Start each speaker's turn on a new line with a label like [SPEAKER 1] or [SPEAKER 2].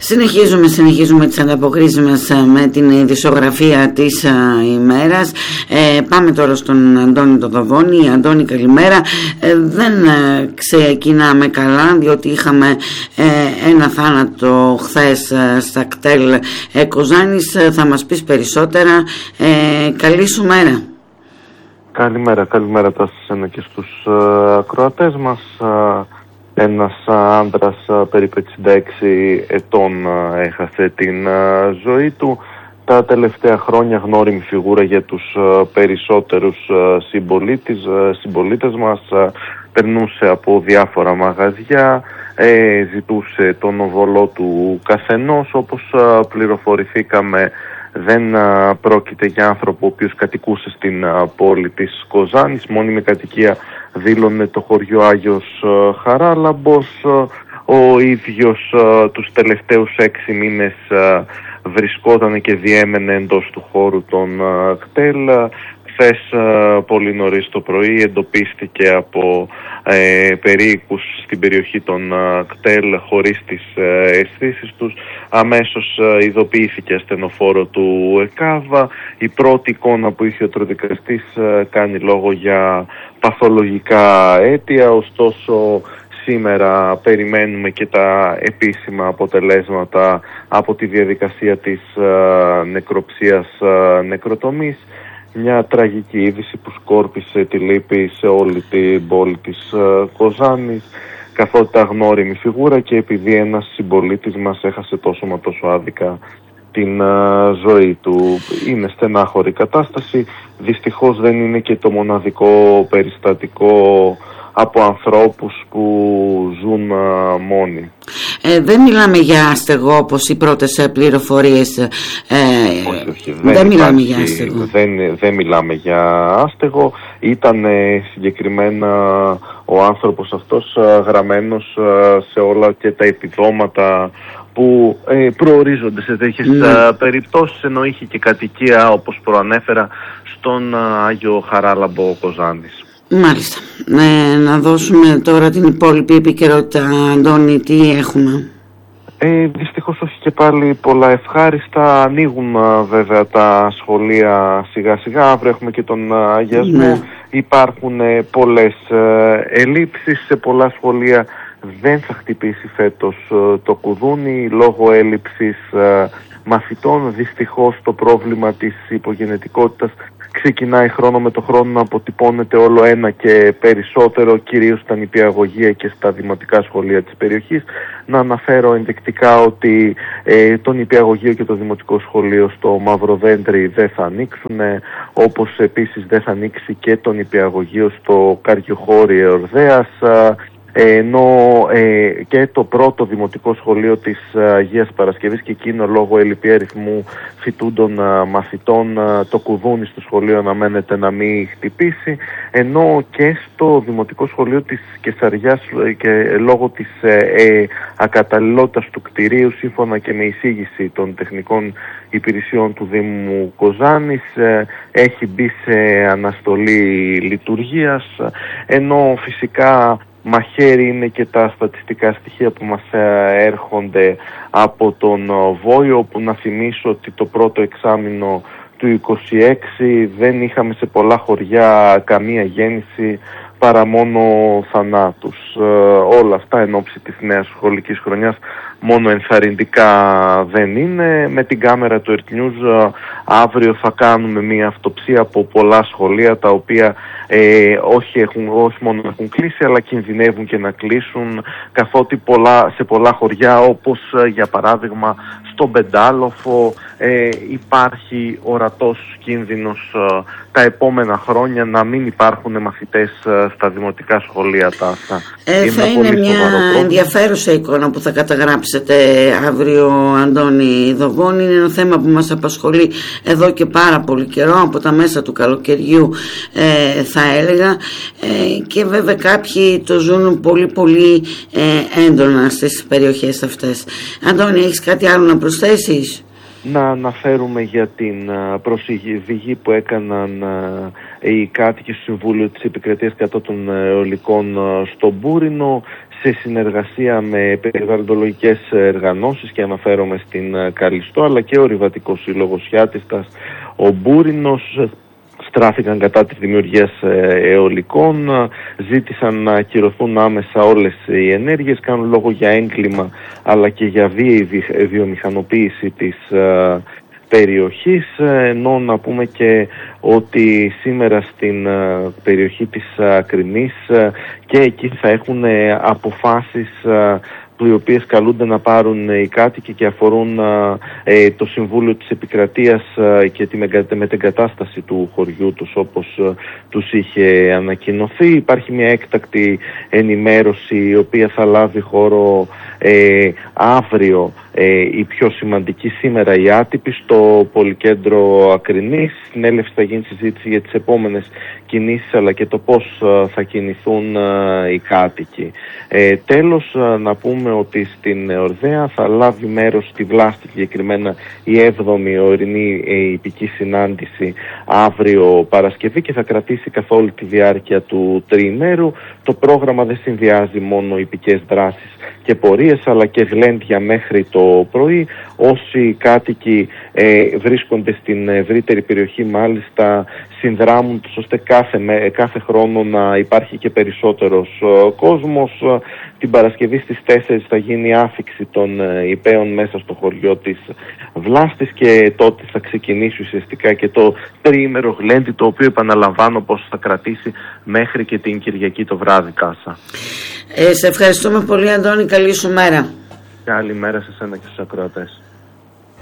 [SPEAKER 1] Συνεχίζουμε τις ανταποκρίσεις μας με την ειδησιογραφία της ημέρας. Πάμε τώρα στον Αντώνη τον Δοβόνη. Αντώνη, καλημέρα. Δεν ξεκινάμε καλά, διότι είχαμε ένα θάνατο χθες στα κτέλ Κοζάνης. Θα μας πεις περισσότερα. Καλή σου μέρα.
[SPEAKER 2] Καλημέρα τα εσένα και στους ακροατές μας. Ένας άντρας περίπου 66 ετών έχασε την ζωή του. Τα τελευταία χρόνια γνώριμη φιγούρα για τους περισσότερους συμπολίτες μας. Περνούσε από διάφορα μαγαζιά, ζητούσε τον οβολό του καθενός. Όπως πληροφορηθήκαμε, δεν πρόκειται για άνθρωπο ο οποίος κατοικούσε στην πόλη της Κοζάνης. Μόνιμη κατοικία δήλωνε το χωριό Άγιος Χαράλαμπος. Ο ίδιος τους τελευταίους 6 μήνες βρισκόταν και διέμενε εντός του χώρου των κτέλ. Χθες πολύ νωρίς το πρωί εντοπίστηκε από περίοικους στην περιοχή των κτέλ χωρίς τις αισθήσεις τους. Αμέσως ειδοποιήθηκε ασθενοφόρο του ΕΚΑΒ. Η πρώτη εικόνα που είχε ο τροδικαστής κάνει λόγο για παθολογικά αίτια, ωστόσο σήμερα περιμένουμε και τα επίσημα αποτελέσματα από τη διαδικασία της νεκροψίας νεκροτομής. Μια τραγική είδηση που σκόρπισε τη λύπη σε όλη την πόλη της Κοζάνης, καθότι αγνώριμη φιγούρα και επειδή ένας συμπολίτης μας έχασε τόσο μα τόσο άδικα την ζωή του. Είναι στενάχωρη κατάσταση. Δυστυχώς δεν είναι και το μοναδικό περιστατικό από ανθρώπους που ζουν μόνοι.
[SPEAKER 1] Δεν μιλάμε για άστεγο όπως οι πρώτες πληροφορίες.
[SPEAKER 2] Όχι,
[SPEAKER 1] δεν μιλάμε για άστεγο.
[SPEAKER 2] Δεν μιλάμε για άστεγο. Ήταν συγκεκριμένα ο άνθρωπος αυτός γραμμένος σε όλα και τα επιδόματα που προορίζονται σε τέτοιες περιπτώσεις, ενώ είχε και κατοικία, όπως προανέφερα, στον Άγιο Χαράλαμπο Κοζάνης.
[SPEAKER 1] Μάλιστα. Να δώσουμε τώρα την υπόλοιπη επικαιρότητα, Αντώνη, τι έχουμε.
[SPEAKER 2] Δυστυχώς όχι και πάλι πολλά ευχάριστα. Ανοίγουν βέβαια τα σχολεία σιγά σιγά. Αύριο έχουμε και τον αγιασμό. Υπάρχουν πολλές ελλείψεις σε πολλά σχολεία. Δεν θα χτυπήσει φέτος το κουδούνι λόγω έλλειψης μαθητών. Δυστυχώς το πρόβλημα της υπογενετικότητας ξεκινάει χρόνο με το χρόνο να αποτυπώνεται όλο ένα και περισσότερο, κυρίως στα νηπιαγωγεία και στα δημοτικά σχολεία της περιοχής. Να αναφέρω ενδεικτικά ότι το νηπιαγωγείο και το δημοτικό σχολείο στο Μαυροδέντρι δεν θα ανοίξουν, όπως επίσης δεν θα ανοίξει και το νηπιαγωγείο στο Καριοχώρι Εορδέας, ενώ και το πρώτο δημοτικό σχολείο της Αγίας Παρασκευής και εκείνο λόγω ελλειπή αριθμού φοιτούντων μαθητών το κουδούνι στο σχολείο αναμένεται να μην χτυπήσει, ενώ και στο δημοτικό σχολείο της Κεσαριάς και λόγω της ακαταλληλότητας του κτηρίου, σύμφωνα και με εισήγηση των τεχνικών υπηρεσιών του Δήμου Κοζάνης, έχει μπει σε αναστολή λειτουργίας, ενώ φυσικά μαχαίρι είναι και τα στατιστικά στοιχεία που μας έρχονται από τον Βόιο, που να θυμίσω ότι το πρώτο εξάμηνο του 26 δεν είχαμε σε πολλά χωριά καμία γέννηση παρά μόνο θανάτους. Όλα αυτά εν ώψη της νέας σχολικής χρονιάς μόνο ενθαρρυντικά δεν είναι. Με την κάμερα του Earth News αύριο θα κάνουμε μια αυτοψία από πολλά σχολεία, τα οποία όχι μόνο έχουν κλείσει αλλά κινδυνεύουν και να κλείσουν, καθότι σε πολλά χωριά, όπως για παράδειγμα στον Πεντάλοφο, υπάρχει ορατός κίνδυνος τα επόμενα χρόνια να μην υπάρχουν μαθητές στα δημοτικά σχολεία τάσα.
[SPEAKER 1] Θα είναι μια ενδιαφέρουσα εικόνα που θα καταγράψετε αύριο, Αντώνη Δοβόνη. Είναι ένα θέμα που μας απασχολεί εδώ και πάρα πολύ καιρό, από τα μέσα του καλοκαιριού θα έλεγα, και βέβαια κάποιοι το ζουν πολύ πολύ έντονα στις περιοχές αυτές. Αντώνη, έχεις κάτι άλλο να προσθέσεις?
[SPEAKER 2] Να αναφέρουμε για την προσφυγή που έκαναν οι κάτοικοι στο Συμβούλιο της Επικρατείας κατά των αιωλικών στο Μπούρινο. σε συνεργασία με περιβαλλοντολογικές οργανώσεις, και αναφέρομαι στην Καλιστό, αλλά και ο Ορειβατικός Σύλλογος Χιάτιστας, ο Μπούρινος, στράφηκαν κατά της δημιουργίας αιωλικών, ζήτησαν να ακυρωθούν άμεσα όλες οι ενέργειες, κάνουν λόγο για έγκλημα αλλά και για βίαιη βιομηχανοποίηση της περιοχής, ενώ να πούμε και ότι σήμερα στην περιοχή της Κρινής και εκεί θα έχουν αποφάσεις οι οποίες καλούνται να πάρουν οι κάτοικοι και αφορούν το Συμβούλιο της Επικρατείας και τη μετεγκατάσταση του χωριού τους, όπως τους είχε ανακοινωθεί. Υπάρχει μια έκτακτη ενημέρωση η οποία θα λάβει χώρο αύριο, η πιο σημαντική, σήμερα η άτυπη, στο Πολυκέντρο Ακρινής. Στην έλευση θα γίνει συζήτηση για τις επόμενες κινήσεις αλλά και το πώς θα κινηθούν οι κάτοικοι. Τέλος, να πούμε ότι στην Ορδέα θα λάβει μέρος στη Βλάστη συγκεκριμένα η 7η ορεινή υπηκή συνάντηση αύριο Παρασκευή και θα κρατήσει καθ' όλη τη διάρκεια του τριημέρου. Το πρόγραμμα δεν συνδυάζει μόνο υπηκές δράσεις και πορείες αλλά και γλέντια μέχρι το πρωί. Όσοι κάτοικοι βρίσκονται στην ευρύτερη περιοχή μάλιστα συνδράμουν τους ώστε κάθε χρόνο να υπάρχει και περισσότερος κόσμος. Την Παρασκευή στις 4 θα γίνει άφιξη των υπαίων μέσα στο χωριό της Βλάστης και τότε θα ξεκινήσει ουσιαστικά και το τριήμερο γλέντι, το οποίο επαναλαμβάνω πως θα κρατήσει μέχρι και την Κυριακή το βράδυ, Κάσα.
[SPEAKER 1] Σε ευχαριστούμε πολύ, Αντώνη, καλή σου μέρα.
[SPEAKER 2] Καλημέρα σε εσένα και στους ακροατές.